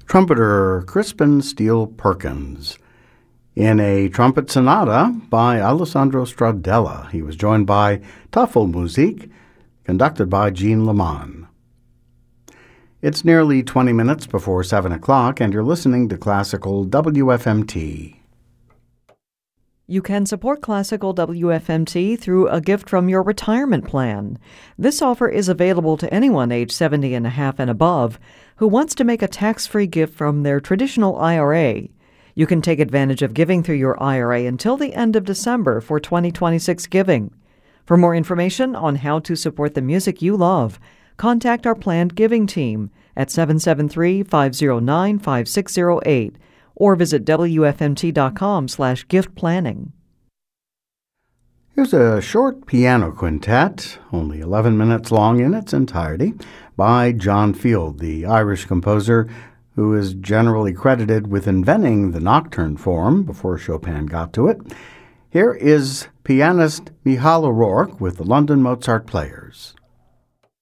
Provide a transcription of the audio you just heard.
trumpeter Crispin Steele Perkins. In a trumpet sonata by Alessandro Stradella, he was joined by Tafelmusik, conducted by Jean Leman. It's nearly 20 minutes before 7 o'clock, and you're listening to Classical WFMT. You can support Classical WFMT through a gift from your retirement plan. This offer is available to anyone age 70 and a half and above who wants to make a tax-free gift from their traditional IRA. You can take advantage of giving through your IRA until the end of December for 2026 giving. For more information on how to support the music you love, contact our planned giving team at 773-509-5608 or visit WFMT.com/gift planning. Here's a short piano quintet, only 11 minutes long in its entirety, by John Field, the Irish composer who is generally credited with inventing the nocturne form before Chopin got to it. Here is pianist Michal O'Rourke with the London Mozart Players.